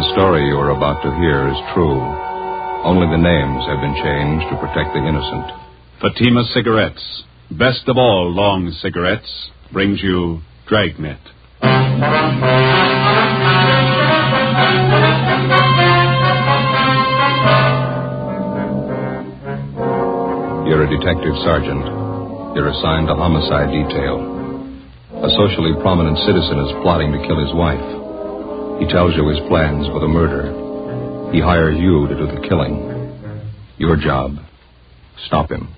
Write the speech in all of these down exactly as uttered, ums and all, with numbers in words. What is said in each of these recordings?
The story you are about to hear is true. Only the names have been changed to protect the innocent. Fatima Cigarettes, best of all long cigarettes, brings you Dragnet. You're a detective sergeant. You're assigned to homicide detail. A socially prominent citizen is plotting to kill his wife. He tells you his plans for the murder. He hires you to do the killing. Your job, stop him.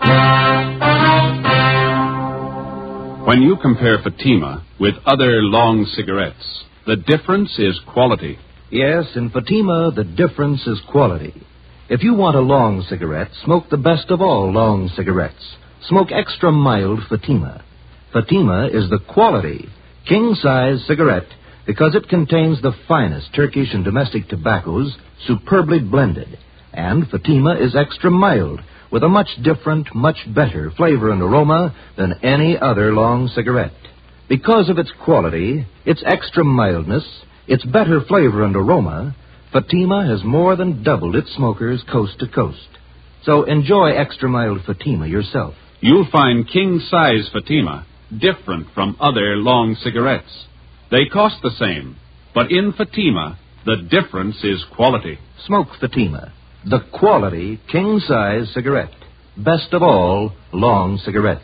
When you compare Fatima with other long cigarettes, the difference is quality. Yes, in Fatima, the difference is quality. If you want a long cigarette, smoke the best of all long cigarettes. Smoke extra mild Fatima. Fatima is the quality, king-size cigarette because it contains the finest Turkish and domestic tobaccos superbly blended. And Fatima is extra mild with a much different, much better flavor and aroma than any other long cigarette. Because of its quality, its extra mildness, its better flavor and aroma, Fatima has more than doubled its smokers coast to coast. So enjoy extra mild Fatima yourself. You'll find king-size Fatima different from other long cigarettes. They cost the same, but in Fatima, the difference is quality. Smoke Fatima, the quality king-size cigarette. Best of all long cigarettes.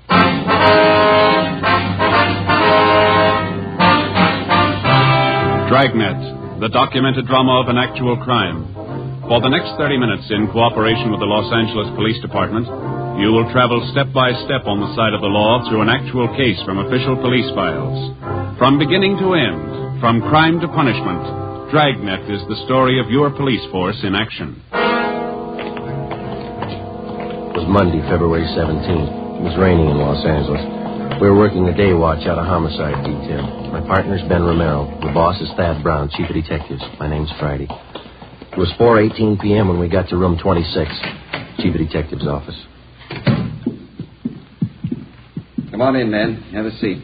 Dragnet, the documented drama of an actual crime. For the next thirty minutes, in cooperation with the Los Angeles Police Department, you will travel step by step on the side of the law through an actual case from official police files. From beginning to end, from crime to punishment, Dragnet is the story of your police force in action. It was Monday, February seventeenth. It was raining in Los Angeles. We were working the day watch out of homicide detail. My partner's Ben Romero. The boss is Thad Brown, chief of detectives. My name's Friday. It was four eighteen p.m. when we got to room twenty-six, chief of detectives' office. Come on in, man. Have a seat.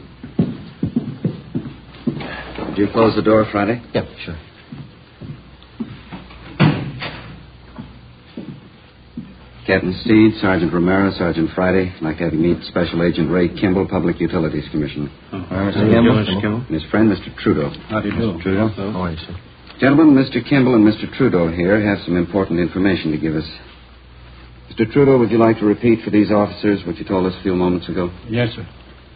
Did you close the door, Friday? Yep, sure. Captain Steed, Sergeant Romero, Sergeant Friday. I'd like to have you meet Special Agent Ray Kimball, Public Utilities Commissioner. Oh, Mister Kimball. Mister Kimball. And his friend, Mister Trudeau. How do you do? Mister Trudeau. How are you, sir? Gentlemen, Mister Kimball and Mister Trudeau here have some important information to give us. Mister Trudeau, would you like to repeat for these officers what you told us a few moments ago? Yes, sir.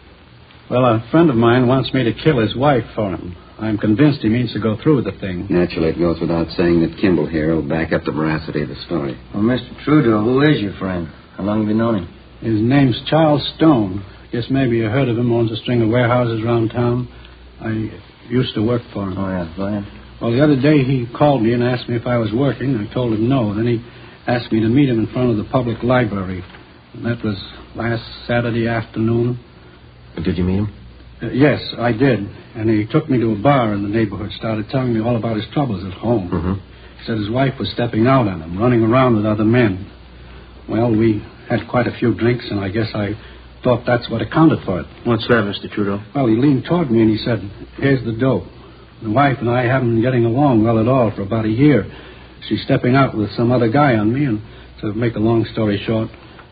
Well, a friend of mine wants me to kill his wife for him. I'm convinced he means to go through with the thing. Naturally, it goes without saying that Kimball here will back up the veracity of the story. Well, Mister Trudeau, who is your friend? How long have you known him? His name's Charles Stone. Guess maybe you heard of him. Owns a string of warehouses around town. I used to work for him. Oh, yeah. Go ahead. Well, the other day he called me and asked me if I was working. I told him no. Then he asked me to meet him in front of the public library. And that was last Saturday afternoon. Did you meet him? Uh, yes, I did. And he took me to a bar in the neighborhood, started telling me all about his troubles at home. Mm-hmm. He said his wife was stepping out on him, running around with other men. Well, we had quite a few drinks, and I guess I thought that's what accounted for it. What's that, Mister Trudeau? Well, he leaned toward me and he said, here's the dope. The wife and I haven't been getting along well at all for about a year. She's stepping out with some other guy on me, and to make a long story short,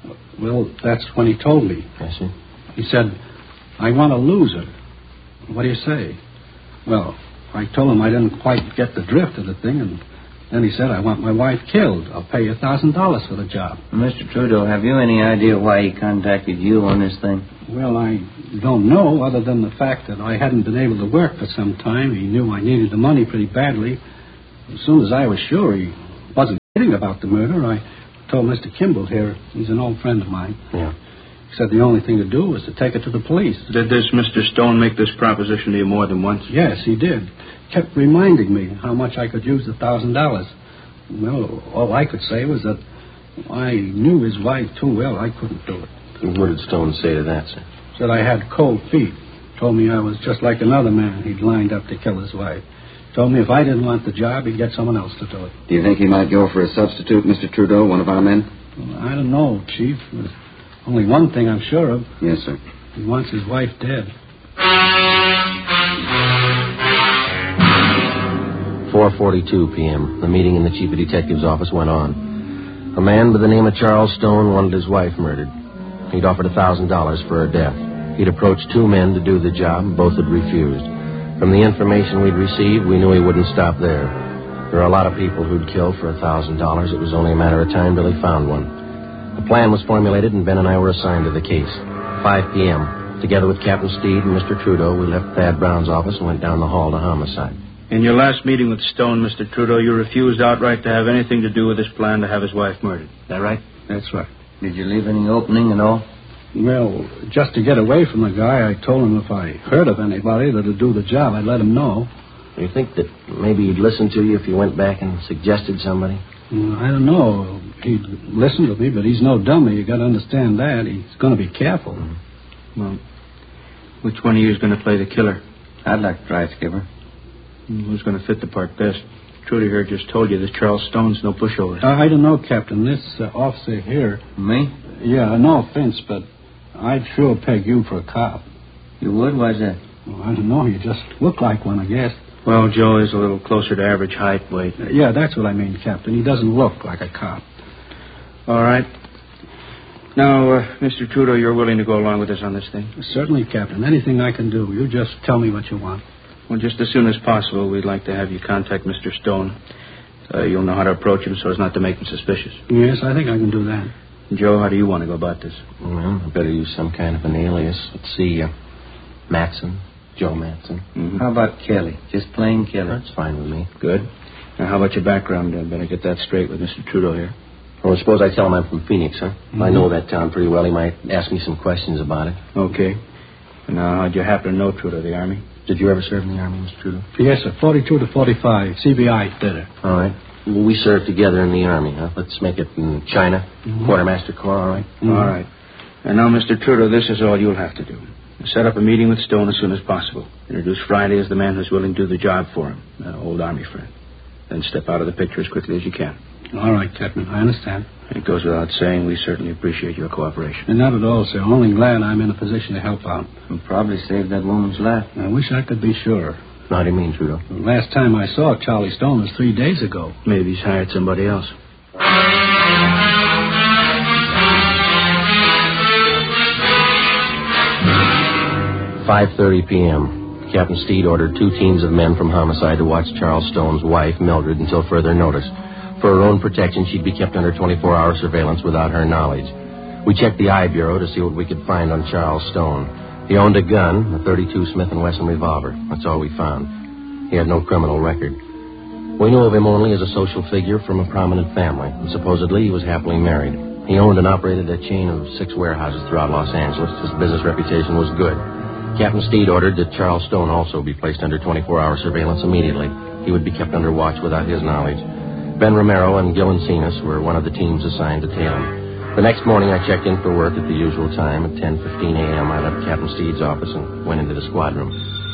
well, that's when he told me. I see. He said, I want to lose her. What do you say? Well, I told him I didn't quite get the drift of the thing, and then he said, I want my wife killed. I'll pay you a thousand dollars for the job. Mister Trudeau, have you any idea why he contacted you on this thing? Well, I don't know, other than the fact that I hadn't been able to work for some time. He knew I needed the money pretty badly. As soon as I was sure he wasn't kidding about the murder, I told Mister Kimball here, he's an old friend of mine. Yeah. He said the only thing to do was to take it to the police. Did this Mister Stone make this proposition to you more than once? Yes, he did. Kept reminding me how much I could use the thousand dollars. Well, all I could say was that I knew his wife too well. I couldn't do it. What did Stone say to that, sir? Said I had cold feet. Told me I was just like another man he'd lined up to kill his wife. Told me if I didn't want the job, he'd get someone else to do it. Do you think he might go for a substitute, Mister Trudeau, one of our men? Well, I don't know, Chief. There's only one thing I'm sure of. Yes, sir. He wants his wife dead. four forty-two p.m., the meeting in the chief of detective's office went on. A man by the name of Charles Stone wanted his wife murdered. He'd offered one thousand dollars for her death. He'd approached two men to do the job, and both had refused. From the information we'd received, we knew he wouldn't stop there. There are a lot of people who'd kill for one thousand dollars. It was only a matter of time till he found one. The plan was formulated, and Ben and I were assigned to the case. five p.m. Together with Captain Steed and Mister Trudeau, we left Thad Brown's office and went down the hall to homicide. In your last meeting with Stone, Mister Trudeau, you refused outright to have anything to do with his plan to have his wife murdered. Is that right? That's right. Did you leave any opening and all? Well, just to get away from the guy, I told him if I heard of anybody that'd do the job, I'd let him know. You think that maybe he'd listen to you if you went back and suggested somebody? Well, I don't know. He'd listen to me, but he's no dummy. You got to understand that. He's going to be careful. Mm-hmm. Well, which one of you is going to play the killer? I'd like to try, Skipper. Who's going to fit the part best? Trudy here just told you that Charles Stone's no pushover. Uh, I don't know, Captain. This uh, officer here... Me? Yeah, no offense, but I'd sure peg you for a cop. You would? Why's that? Well, I don't know. You just look like one, I guess. Well, Joe is a little closer to average height, weight. Uh, yeah, that's what I mean, Captain. He doesn't look like a cop. All right. Now, uh, Mister Trudeau, you're willing to go along with us on this thing? Certainly, Captain. Anything I can do. You just tell me what you want. Well, just as soon as possible, we'd like to have you contact Mister Stone. Uh, you'll know how to approach him so as not to make him suspicious. Yes, I think I can do that. Joe, how do you want to go about this? Well, I better use some kind of an alias. Let's see, uh, Matson, Joe Matson. Mm-hmm. How about Kelly? Just plain Kelly? That's fine with me. Good. Now, how about your background? I better get that straight with Mister Trudeau here. Well, suppose I tell him I'm from Phoenix, huh? Mm-hmm. I know that town pretty well. He might ask me some questions about it. Okay. Now, how'd you happen to know Trudeau, the Army? Did you ever serve in the Army, Mister Trudeau? Yes, sir. forty-two to forty-five. C B I did it. All right. Well, we served together in the Army, huh? Let's make it in China. Mm-hmm. Quartermaster Corps, all right? Mm-hmm. All right. And now, Mister Trudeau, this is all you'll have to do. Set up a meeting with Stone as soon as possible. Introduce Friday as the man who's willing to do the job for him, an old Army friend. Then step out of the picture as quickly as you can. All right, Captain. I understand. It goes without saying, we certainly appreciate your cooperation. And not at all, sir. Only glad I'm in a position to help out. You'll probably save that woman's life. I wish I could be sure. How do you mean, Trudeau? The last time I saw Charlie Stone was three days ago. Maybe he's hired somebody else. five thirty p.m. Captain Steed ordered two teams of men from Homicide to watch Charles Stone's wife, Mildred, until further notice. For her own protection, she'd be kept under twenty-four hour surveillance without her knowledge. We checked the I Bureau to see what we could find on Charles Stone. He owned a gun, a thirty-two Smith and Wesson revolver. That's all we found. He had no criminal record. We knew of him only as a social figure from a prominent family, and supposedly he was happily married. He owned and operated a chain of six warehouses throughout Los Angeles. His business reputation was good. Captain Steed ordered that Charles Stone also be placed under twenty-four hour surveillance immediately. He would be kept under watch without his knowledge. Ben Romero and Gil Encinas were one of the teams assigned to tail him. The next morning, I checked in for work at the usual time. At ten fifteen a.m., I left Captain Steed's office and went into the squad room.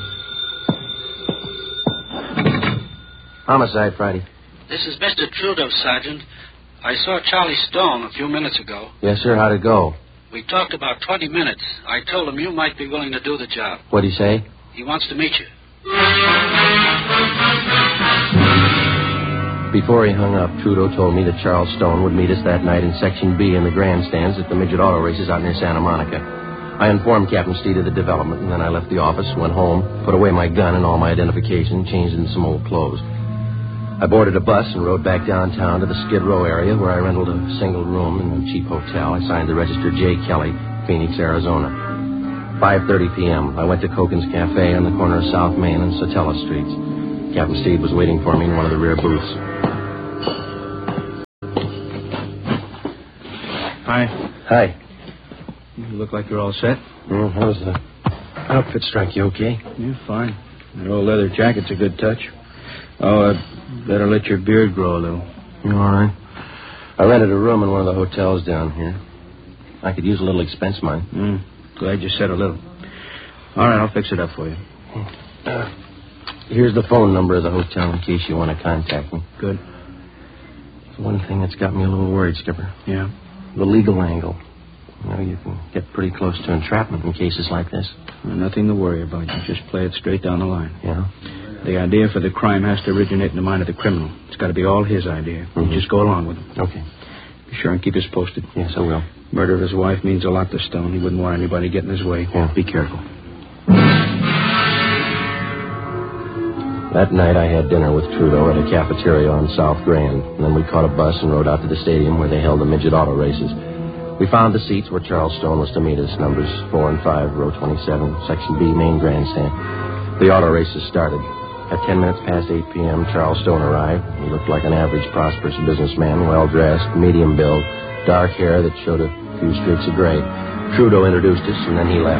Homicide, Friday. This is Mister Trudeau, Sergeant. I saw Charlie Stone a few minutes ago. Yes, sir. How'd it go? We talked about twenty minutes. I told him you might be willing to do the job. What'd he say? He wants to meet you. Before he hung up, Trudeau told me that Charles Stone would meet us that night in Section B in the grandstands at the midget auto races out near Santa Monica. I informed Captain Steed of the development, and then I left the office, went home, put away my gun and all my identification, changed into some old clothes. I boarded a bus and rode back downtown to the Skid Row area, where I rented a single room in a cheap hotel. I signed the register J. Kelly, Phoenix, Arizona. five thirty p.m. I went to Koken's Cafe on the corner of South Main and Satella Streets. Captain Steed was waiting for me in one of the rear booths. Hi. Hi. You look like you're all set. Mm, how's the outfit strike you okay? Yeah, fine. That old leather jacket's a good touch. Oh, uh, better let your beard grow a little. You all right? I rented a room in one of the hotels down here. I could use a little expense money. Mm, glad you said a little. All right, I'll fix it up for you. Uh, here's the phone number of the hotel in case you want to contact me. Good. It's one thing that's got me a little worried, Skipper. Yeah? The legal angle. You know, you can get pretty close to entrapment in cases like this. Well, nothing to worry about. You just play it straight down the line. Yeah? The idea for the crime has to originate in the mind of the criminal. It's got to be all his idea. Mm-hmm. You just go along with him. Okay. Be sure and keep us posted. Yes, I will. Murder of his wife means a lot to Stone. He wouldn't want anybody getting in his way. Yeah. Be careful. That night I had dinner with Trudeau at a cafeteria on South Grand, and then we caught a bus and rode out to the stadium where they held the midget auto races. We found the seats where Charles Stone was to meet us, numbers four and five, row twenty-seven, section B, main grandstand. The auto races started. At ten minutes past eight p.m., Charles Stone arrived. He looked like an average, prosperous businessman, well-dressed, medium build, dark hair that showed a few streaks of gray. Trudeau introduced us, and then he left.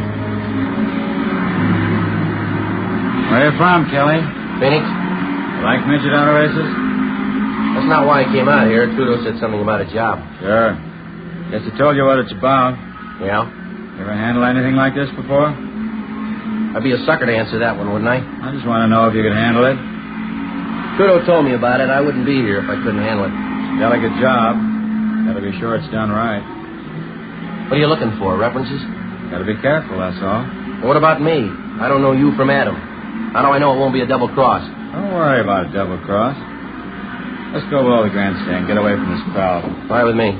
Where are you from, Kelly? Phoenix? You like midget auto races? That's not why I came out here. Trudeau said something about a job. Sure. Guess he told you what it's about. Yeah? You ever handle anything like this before? I'd be a sucker to answer that one, wouldn't I? I just want to know if you could handle it. Trudeau told me about it. I wouldn't be here if I couldn't handle it. Delicate job. Gotta be sure it's done right. What are you looking for, references? Gotta be careful, that's all. Well, what about me? I don't know you from Adam. How do I know it won't be a double cross? Don't worry about a double cross. Let's go below the grandstand. Get away from this crowd. All right with me.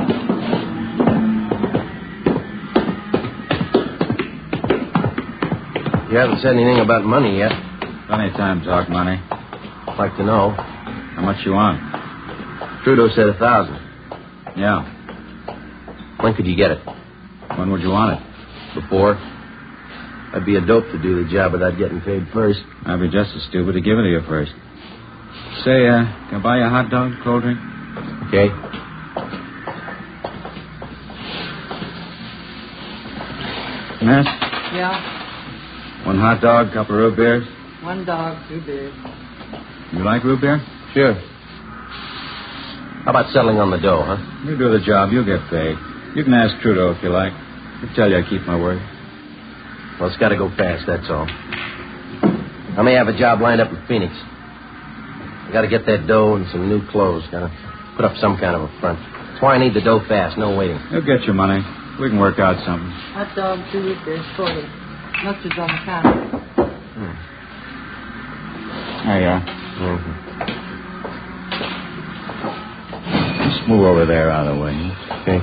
You haven't said anything about money yet. Plenty of time to talk money. I'd like to know. How much you want? Trudeau said a thousand. Yeah. When could you get it? When would you want it? Before? I'd be a dope to do the job without getting paid first. I'd be just as stupid to give it to you first. Say, uh, can I buy you a hot dog, cold drink? Okay. Miss? Yeah, One hot dog, couple of root beers. one dog, two beers. You like root beer? Sure. How about settling on the dough, huh? You do the job, you'll get paid. You can ask Trudeau if you like. He'll tell you I keep my word. Well, it's got to go fast, that's all. I may have a job lined up in Phoenix. I got to get that dough and some new clothes. Got to put up some kind of a front. That's why I need the dough fast, no waiting. You'll get your money. We can work out something. Hot dog, two root beers, forty. Mustard's on the counter. Hmm. There you are. Mm-hmm. Just move over there out of the way. Okay.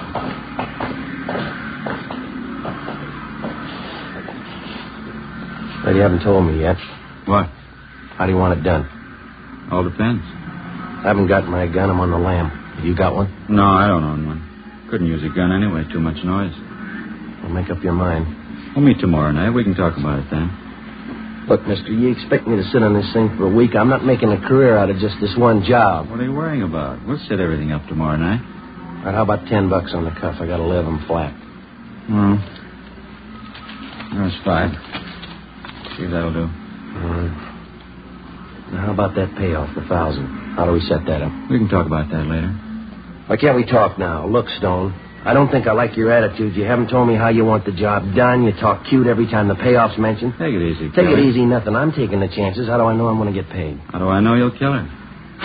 But you haven't told me yet. What? How do you want it done? All depends. I haven't got my gun. I'm on the lam. Have you got one? No, I don't own one. Couldn't use a gun anyway. Too much noise. Well, make up your mind. We'll meet tomorrow night. We can talk about it then. Look, mister, you expect me to sit on this thing for a week? I'm not making a career out of just this one job. What are you worrying about? We'll set everything up tomorrow night. All right, how about ten bucks on the cuff? I got to live. I'm flat. Hmm. That's five. See if that'll do. All right. Now, how about that payoff, the thousand? How do we set that up? We can talk about that later. Why can't we talk now? Look, Stone, I don't think I like your attitude. You haven't told me how you want the job done. You talk cute every time the payoff's mentioned. Take it easy, Take Kelly. it easy, nothing. I'm taking the chances. How do I know I'm going to get paid? How do I know you'll kill her?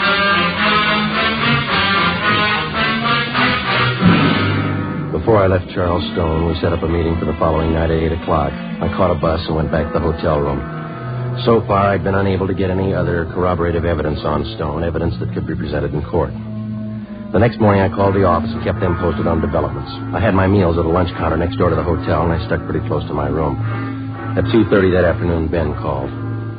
Before I left Charles Stone, we set up a meeting for the following night at eight o'clock. I caught a bus and went back to the hotel room. So far, I'd been unable to get any other corroborative evidence on Stone, evidence that could be presented in court. The next morning, I called the office and kept them posted on developments. I had my meals at a lunch counter next door to the hotel, and I stuck pretty close to my room. At two thirty that afternoon, Ben called.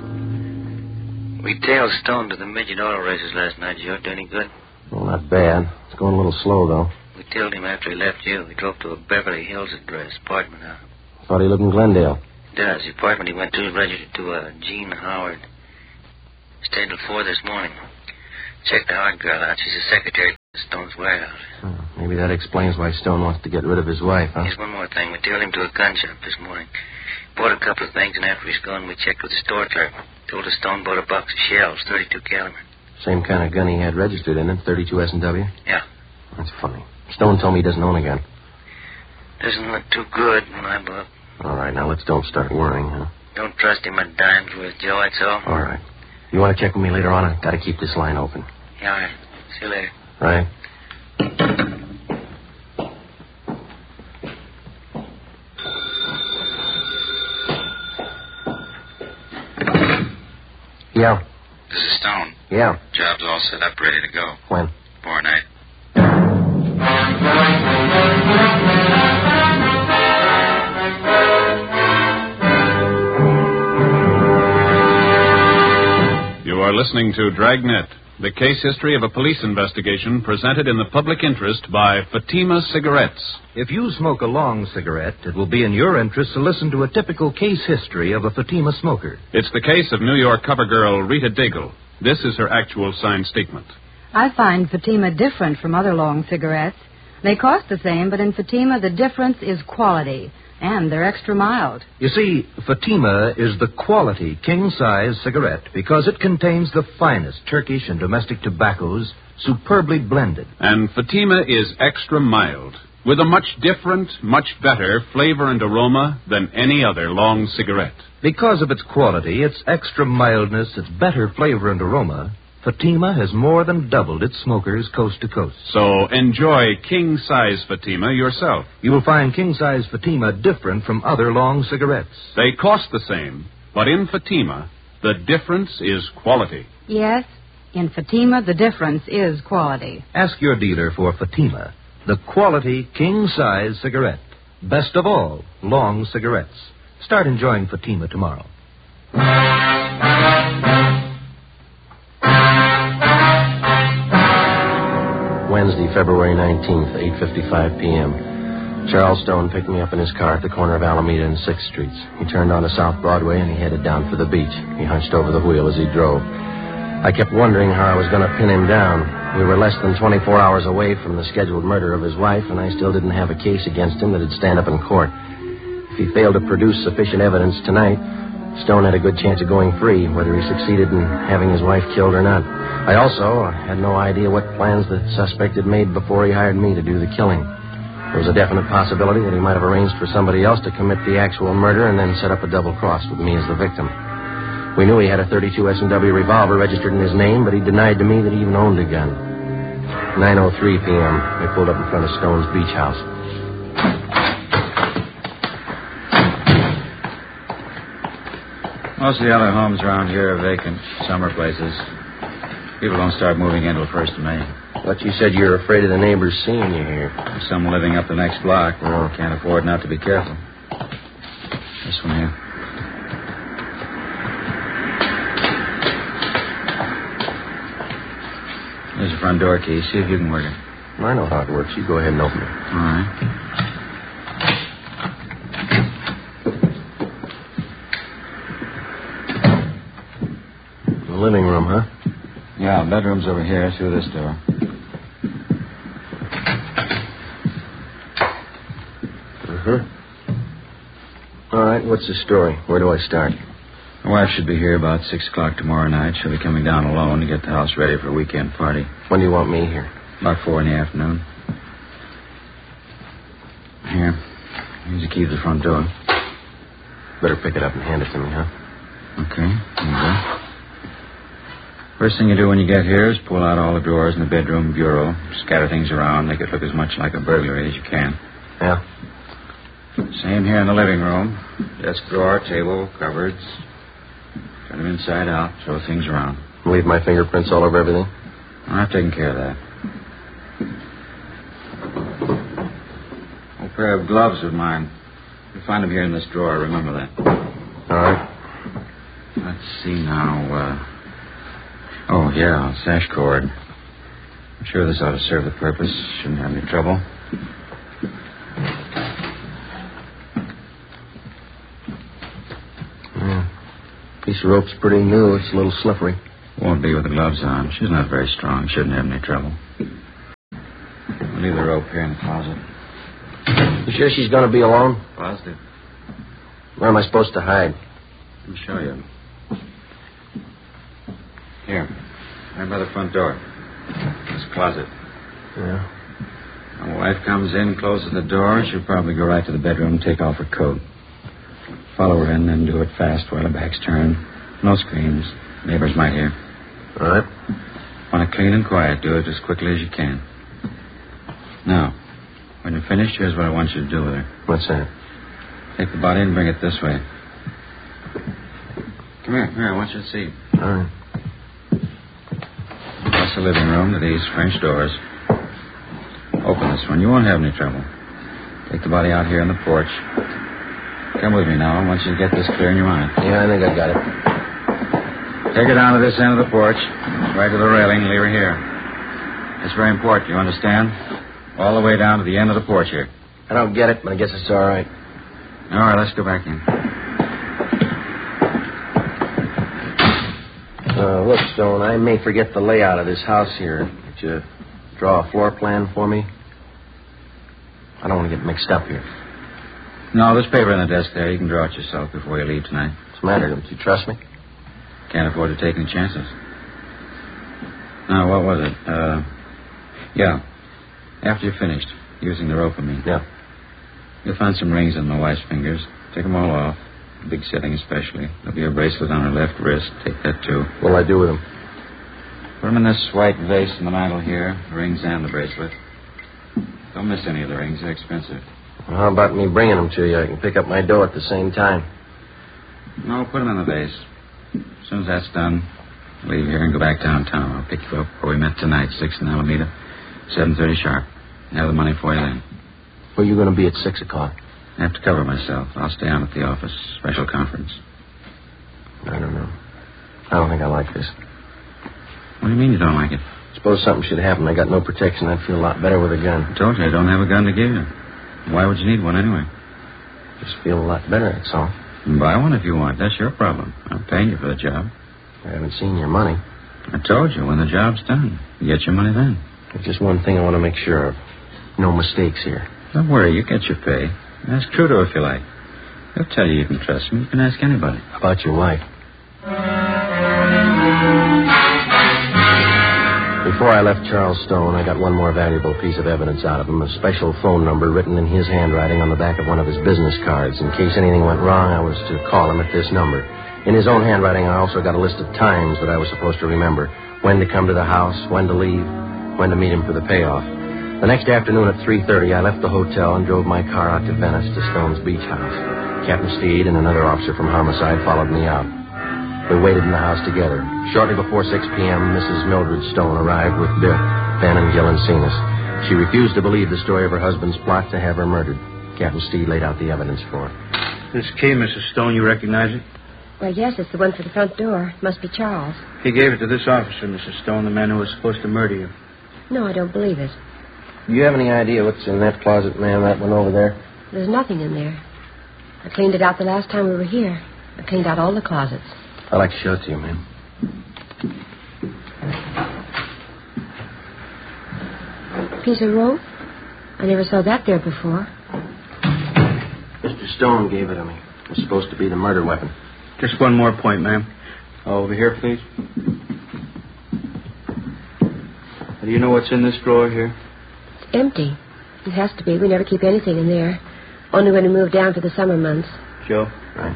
We tailed Stone to the midget auto races last night. Did you do any good? Well, not bad. It's going a little slow, though. We tailed him after he left you. He drove to a Beverly Hills address, apartment house. Thought he lived in Glendale. Does. The apartment he went to is registered to uh, Jean Howard. Stayed till four this morning. Checked the Howard girl out. She's a secretary at Stone's warehouse. Oh, maybe that explains why Stone wants to get rid of his wife, huh? Here's one more thing. We tailed him to a gun shop this morning. Bought a couple of things, and after he's gone, we checked with the store clerk. Told us Stone bought a box of shells, thirty-two caliber. Same kind of gun he had registered in it, thirty-two S and W? Yeah. That's funny. Stone told me he doesn't own a gun. Doesn't look too good in my book. All right, now let's don't start worrying, huh? Don't trust him a dime's worth, Joe, that's all. All right. You want to check with me later on? I've got to keep this line open. Yeah, all right. See you later. Right. Yeah. This is Stone. Yeah. Job's all set up, ready to go. When? Tomorrow night. You are listening to Dragnet, the case history of a police investigation presented in the public interest by Fatima Cigarettes. If you smoke a long cigarette, it will be in your interest to listen to a typical case history of a Fatima smoker. It's the case of New York cover girl Rita Daigle. This is her actual signed statement. I find Fatima different from other long cigarettes. They cost the same, but in Fatima the difference is quality, and they're extra mild. You see, Fatima is the quality king-size cigarette because it contains the finest Turkish and domestic tobaccos superbly blended. And Fatima is extra mild, with a much different, much better flavor and aroma than any other long cigarette. Because of its quality, its extra mildness, its better flavor and aroma, Fatima has more than doubled its smokers coast to coast. So enjoy king-size Fatima yourself. You will find king-size Fatima different from other long cigarettes. They cost the same, but in Fatima, the difference is quality. Yes, in Fatima the difference is quality. Ask your dealer for Fatima, the quality king-size cigarette. Best of all, long cigarettes. Start enjoying Fatima tomorrow. Wednesday, February nineteenth, eight fifty-five p.m. Charles Stone picked me up in his car at the corner of Alameda and sixth Streets. He turned onto South Broadway and he headed down for the beach. He hunched over the wheel as he drove. I kept wondering how I was going to pin him down. We were less than twenty-four hours away from the scheduled murder of his wife, and I still didn't have a case against him that'd stand up in court. If he failed to produce sufficient evidence tonight, Stone had a good chance of going free, whether he succeeded in having his wife killed or not. I also had no idea what plans the suspect had made before he hired me to do the killing. There was a definite possibility that he might have arranged for somebody else to commit the actual murder and then set up a double cross with me as the victim. We knew he had a thirty-two S and W revolver registered in his name, but he denied to me that he even owned a gun. nine oh three p.m., we pulled up in front of Stone's beach house. Most of the other homes around here are vacant, summer places. People don't start moving in till first of May. But you said you're afraid of the neighbors seeing you here. There's some living up the next block. Oh. Can't afford not to be careful. This one here. There's your front door key. See if you can work it. I know how it works. You go ahead and open it. All right. Living room, huh? Yeah, bedroom's over here through this door. Uh-huh. All right, what's the story? Where do I start? My wife should be here about six o'clock tomorrow night. She'll be coming down alone to get the house ready for a weekend party. When do you want me here? About four in the afternoon. Here. Here's the key to the front door. Better pick it up and hand it to me, huh? Okay, here you go. First thing you do when you get here is pull out all the drawers in the bedroom bureau, scatter things around, make it look as much like a burglary as you can. Yeah? Same here in the living room. Desk drawer, table, cupboards. Turn them inside out, throw things around. Leave my fingerprints all over everything? I've taken care of that. Old pair of gloves of mine. You'll find them here in this drawer, remember that. All right. Let's see now, uh... Oh, yeah, sash cord. I'm sure this ought to serve the purpose. Shouldn't have any trouble. Yeah. Piece of rope's pretty new. It's a little slippery. Won't be with the gloves on. She's not very strong. Shouldn't have any trouble. We'll leave the rope here in the closet. You sure she's going to be alone? Positive. Where am I supposed to hide? Let me show you. Here. Right by the front door. This closet. Yeah. My wife comes in, closes the door. She'll probably go right to the bedroom and take off her coat. Follow her in, then do it fast while her back's turned. No screams. Neighbors might hear. All right. Want it clean and quiet. Do it as quickly as you can. Now, when you're finished, here's what I want you to do with her. What's that? Take the body and bring it this way. Come here. Come here. I want you to see. All right. That's the living room to these French doors. Open this one. You won't have any trouble. Take the body out here on the porch. Come with me now. I want you to get this clear in your mind. Yeah, I think I got it. Take her down to this end of the porch, right to the railing, and leave her here. It's very important, you understand? All the way down to the end of the porch here. I don't get it, but I guess it's all right. All right, let's go back in. Uh, look, Stone, I may forget the layout of this house here. Could you draw a floor plan for me? I don't want to get mixed up here. No, there's paper on the desk there. You can draw it yourself before you leave tonight. What's the matter? Don't you trust me? Can't afford to take any chances. Now, what was it? Uh, yeah. After you're finished using the rope, I mean. Yeah. You'll find some rings on my wife's fingers. Take them all off. A big setting especially. There'll be a bracelet on her left wrist. Take that, too. What'll I do with them? Put them in this white vase in the mantel here. The rings and the bracelet. Don't miss any of the rings. They're expensive. Well, how about me bringing them to you? I can pick up my dough at the same time. No, put them in the vase. As soon as that's done, leave here and go back downtown. I'll pick you up where we met tonight, six in Alameda, seven thirty sharp. I have the money for you then. Where are you going to be at six o'clock? I have to cover myself. I'll stay on at the office. Special conference. I don't know. I don't think I like this. What do you mean you don't like it? Suppose something should happen. I got no protection. I'd feel a lot better with a gun. I told you I don't have a gun to give you. Why would you need one anyway? Just feel a lot better, that's all. Buy one if you want. That's your problem. I'm paying you for the job. I haven't seen your money. I told you, when the job's done, you get your money then. There's just one thing I want to make sure of. No mistakes here. Don't worry, you get your pay. Ask Trudeau if you like. He'll tell you you can trust him. You can ask anybody. How about your wife? Before I left Charles Stone, I got one more valuable piece of evidence out of him, a special phone number written in his handwriting on the back of one of his business cards. In case anything went wrong, I was to call him at this number. In his own handwriting, I also got a list of times that I was supposed to remember. When to come to the house, when to leave, when to meet him for the payoff. The next afternoon at three thirty, I left the hotel and drove my car out to Venice to Stone's beach house. Captain Steed and another officer from Homicide followed me out. We waited in the house together. Shortly before six p.m., Missus Mildred Stone arrived with Biff, Ben, and Gil Encinas. She refused to believe the story of her husband's plot to have her murdered. Captain Steed laid out the evidence for her. This key, Missus Stone, you recognize it? Well, yes, it's the one for the front door. It must be Charles. He gave it to this officer, Missus Stone, the man who was supposed to murder you. No, I don't believe it. Do you have any idea what's in that closet, ma'am, that one over there? There's nothing in there. I cleaned it out the last time we were here. I cleaned out all the closets. I'd like to show it to you, ma'am. Piece of rope? I never saw that there before. Mister Stone gave it to me. It was supposed to be the murder weapon. Just one more point, ma'am. Over here, please. Do you know what's in this drawer here? It's empty. It has to be. We never keep anything in there. Only when we move down for the summer months. Joe? Right.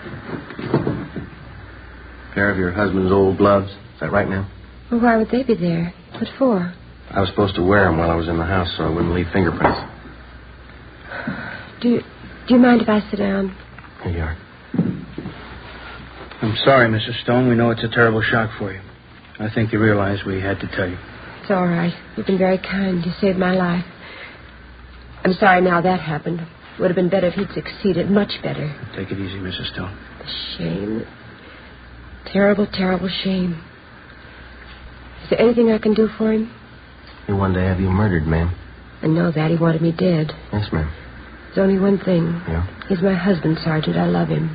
Pair of your husband's old gloves. Is that right, ma'am? Well, why would they be there? What for? I was supposed to wear them while I was in the house so I wouldn't leave fingerprints. Do you, do you mind if I sit down? Here you are. I'm sorry, Missus Stone. We know it's a terrible shock for you. I think you realize we had to tell you. It's all right. You've been very kind. You saved my life. I'm sorry now that happened. It would have been better if he'd succeeded. Much better. Take it easy, Missus Stone. The shame. Terrible, terrible shame. Is there anything I can do for him? He wanted to have you murdered, ma'am. I know that. He wanted me dead. Yes, ma'am. There's only one thing. Yeah? He's my husband, Sergeant. I love him.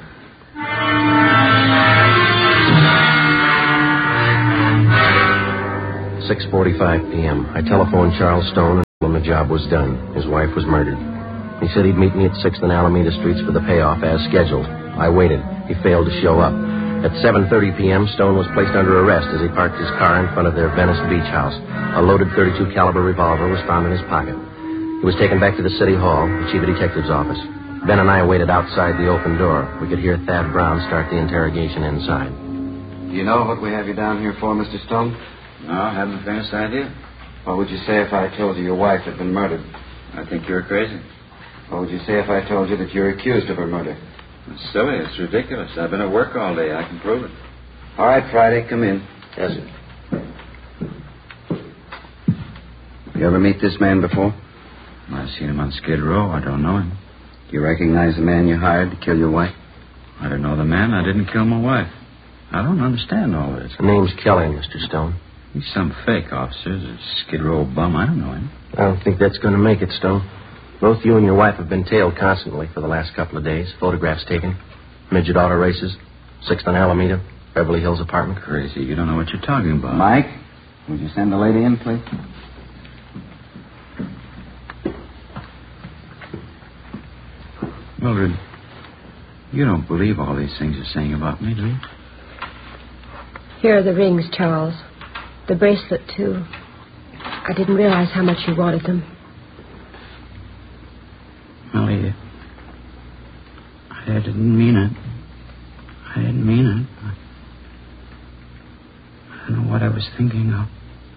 six forty-five p.m. I telephoned Charles Stone and told him the job was done. His wife was murdered. He said he'd meet me at sixth and Alameda Streets for the payoff as scheduled. I waited. He failed to show up. At seven thirty p.m., Stone was placed under arrest as he parked his car in front of their Venice beach house. A loaded thirty-two caliber revolver was found in his pocket. He was taken back to the city hall, the chief of detective's office. Ben and I waited outside the open door. We could hear Thad Brown start the interrogation inside. Do you know what we have you down here for, Mister Stone? No, I haven't the faintest idea. What would you say if I told you your wife had been murdered? I think you're crazy. What would you say if I told you that you're accused of her murder? It's silly. It's ridiculous. I've been at work all day. I can prove it. All right, Friday, come in. Yes, sir. You ever meet this man before? I've seen him on Skid Row. I don't know him. Do you recognize the man you hired to kill your wife? I don't know the man. I didn't kill my wife. I don't understand all this. The name's Kelly, Mister Stone. He's some fake officer. A Skid Row bum. I don't know him. I don't think that's going to make it, Stone. Both you and your wife have been tailed constantly for the last couple of days. Photographs taken. Midget auto races. Sixth on Alameda. Beverly Hills apartment. Crazy. You don't know what you're talking about. Mike, would you send the lady in, please? Mildred, you don't believe all these things you're saying about me, do you? Here are the rings, Charles. The bracelet, too. I didn't realize how much you wanted them. Molly, I didn't mean it. I didn't mean it. I don't know what I was thinking of.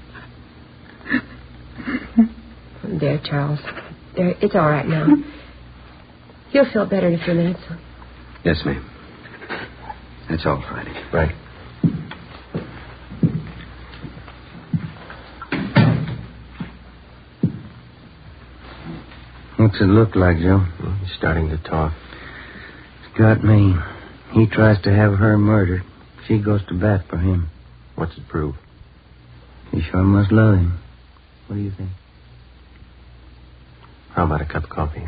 There, Charles. There, it's all right now. You'll feel better in a few minutes. Yes, ma'am. That's all, Friday. Right. What's it look like, Joe? Well, he's starting to talk. It's got me. He tries to have her murdered. She goes to bat for him. What's it prove? He sure must love him. What do you think? How about a cup of coffee?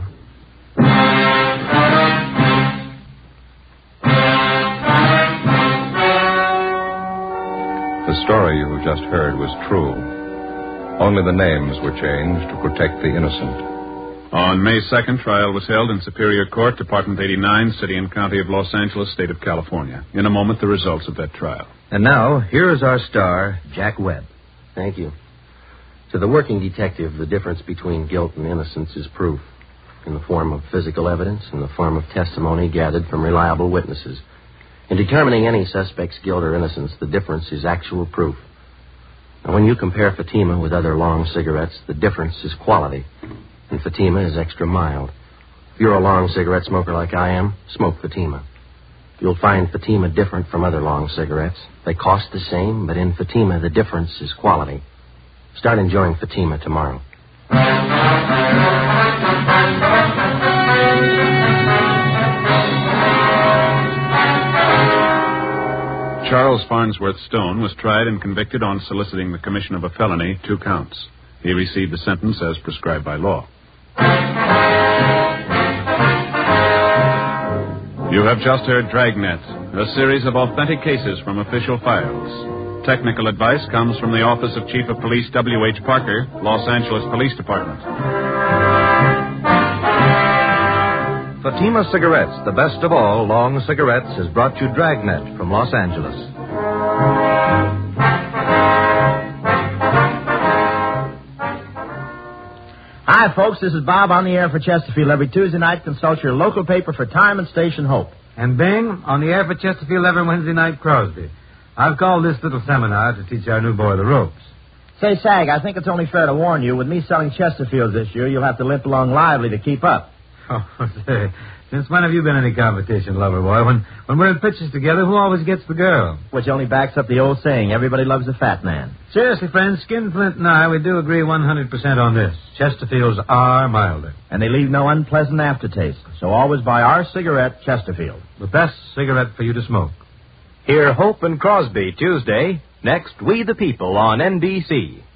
The story you have just heard was true. Only the names were changed to protect the innocent. On May second, trial was held in Superior Court, Department eighty-nine, City and County of Los Angeles, State of California. In a moment, the results of that trial. And now, here is our star, Jack Webb. Thank you. To the working detective, the difference between guilt and innocence is proof, in the form of physical evidence, in the form of testimony gathered from reliable witnesses. In determining any suspect's guilt or innocence, the difference is actual proof. Now, when you compare Fatima with other long cigarettes, the difference is quality, and Fatima is extra mild. If you're a long cigarette smoker like I am, smoke Fatima. You'll find Fatima different from other long cigarettes. They cost the same, but in Fatima, the difference is quality. Start enjoying Fatima tomorrow. Charles Farnsworth Stone was tried and convicted on soliciting the commission of a felony, two counts. He received a sentence as prescribed by law. You have just heard Dragnet, a series of authentic cases from official files. Technical advice comes from the Office of Chief of Police W H Parker, Los Angeles Police Department. Fatima Cigarettes, the best of all long cigarettes, has brought you Dragnet from Los Angeles. Hi, folks. This is Bob on the air for Chesterfield. Every Tuesday night, consult your local paper for time and station Hope. And Bing, on the air for Chesterfield every Wednesday night, Crosby. I've called this little seminar to teach our new boy the ropes. Say, Sag, I think it's only fair to warn you, with me selling Chesterfield this year, you'll have to limp along lively to keep up. Oh, say, since when have you been any competition, lover boy? When when we're in pitches together, who always gets the girl? Which only backs up the old saying, everybody loves a fat man. Seriously, friends, Skinflint and I, we do agree one hundred percent on this. Chesterfields are milder. And they leave no unpleasant aftertaste. So always buy our cigarette, Chesterfield. The best cigarette for you to smoke. Hear Hope and Crosby Tuesday. Next, We the People on N B C.